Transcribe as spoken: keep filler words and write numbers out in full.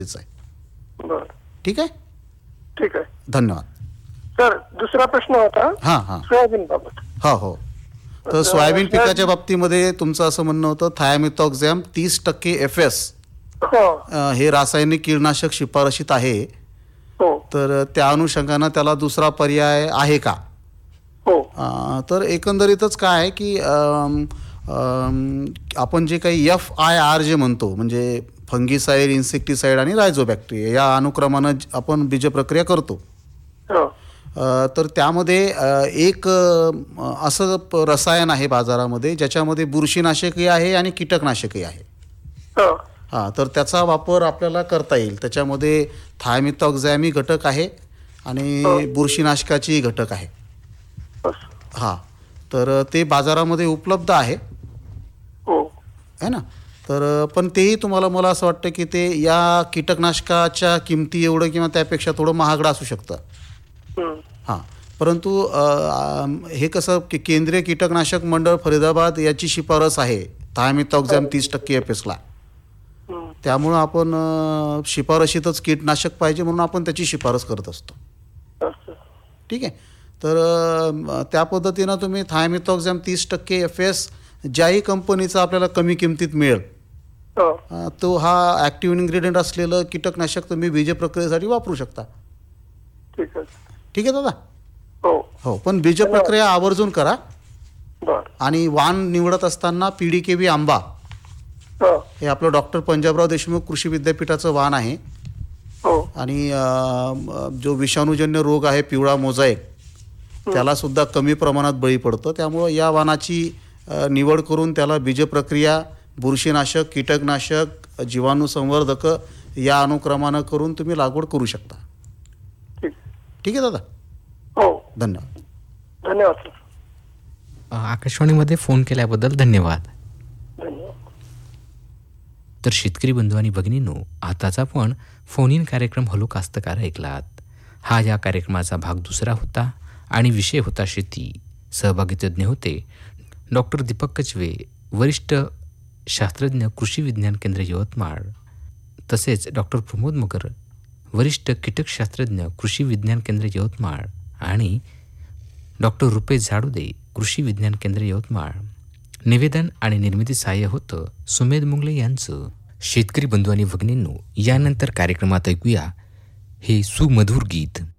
आहे. बर, ठीक आहे. ठीक आहे. धन्यवाद. सर, दुसरा प्रश्न होता हां हां सोयाबीन बाबत. हो हो तर सोयाबीन पिकाच्या बाबतीमध्ये तुमचं असं म्हणणं होतं थायमिथॉक्झॅम तीस टक्के एफ एस हो हे रासायनिक कीटकनाशक शिफारशीत आहे. हो तर त्या अनुषंगानं त्याला दुसरा पर्याय आहे का? हो अं, तर एकंदरीतच काय आहे की अं, अं, आपण जे काही एफ आय आर जे म्हणतो म्हणजे फंगीसाईड, इन्सेक्टिसाईड आणि रायझोबॅक्टेरिया या अनुक्रमानं ज- आपण बीजप्रक्रिया करतो. हो अ, तर त्यामध्ये अ, एक अ, असं प- रसायन आहे बाजारामध्ये ज्याच्यामध्ये बुरशीनाशकही आहे आणि कीटकनाशकही आहे. हो हां, तर त्याचा वापर आपल्याला करता येईल. त्याच्यामध्ये थायमिथॉक्झॅम ही घटक आहे आणि बुरशीनाशकाचेही घटक आहे. बस. हां, तर ते बाजारामध्ये उपलब्ध आहे हो है ना. तर पण तेही तुम्हाला मला असं वाटतं की ते या कीटकनाशकाच्या किमती एवढं किंवा त्यापेक्षा थोडं महागडं असू शकतं. हम्म. हां, परंतु अ, आम, हे कसं की केंद्रीय कीटकनाशक मंडळ फरीदाबाद याची शिफारस आहे थायमिथॉक्झॅम तीस टक्के एफ एसला. हम्म. त्यामुळं आपण अ, शिफारशीतच कीटनाशक पाहिजे म्हणून आपण त्याची शिफारस करत असतो. असं. ठीक आहे. तर अ, त्या पद्धतीनं तुम्ही थायमिथॉक्झॅम तीस टक्के एफ एस ज्याही कंपनीचा आपल्याला कमी किमतीत मिळेल हो अ, तो हा ॲक्टिव्ह इन्ग्रेडियंट असलेलं कीटकनाशक तुम्ही बीज प्रक्रियेसाठी वापरू शकता. ठीक आहे. ठीक आहे दादा. हो हो, पण बीज प्रक्रिया आवर्जून करा बर. आणि वाण निवडत असताना पी डी के बी आंबा हो हे आपलं डॉक्टर पंजाबराव देशमुख कृषी विद्यापीठाचं वाण आहे. हो आणि अ, म, जो विषाणूजन्य रोग आहे पिवळा मोझॅक त्याला सुद्धा कमी प्रमाणात बळी पडतं. त्यामुळं या वाणाची अ, निवड करून त्याला बीजप्रक्रिया, बुरशीनाशक, कीटकनाशक, जीवाणूसंवर्धक या अनुक्रमानं करून तुम्ही लागवड करू शकता. ठीक. ठीक आहे दादा. हो धन्यवाद. धन्यवाद सर. अ, आकाशवाणीमध्ये फोन केल्याबद्दल धन्यवाद. धन्यवाद. तर शेतकरी बंधू आणि भगिनींनो, आताचा पण फोन इन कार्यक्रम हलो कास्तकार ऐकलात. हा या कार्यक्रमाचा भाग दुसरा होता आणि विषय होता शेती. सहभागी तज्ज्ञ होते डॉक्टर दीपक कचवे, वरिष्ठ शास्त्रज्ञ कृषी विज्ञान केंद्र यवतमाळ, तसेच डॉक्टर प्रमोद मगर, वरिष्ठ कीटकशास्त्रज्ञ कृषी विज्ञान केंद्र यवतमाळ आणि डॉक्टर रुपेश झाडुदे, कृषी विज्ञान केंद्र यवतमाळ. निवेदन आणि निर्मिती सहाय्य होतं सुमेध मुंगले यांचं. शेतकरी बंधू आणि भगिनींनो, यानंतर कार्यक्रमात ऐकूया हे सुमधुर गीत.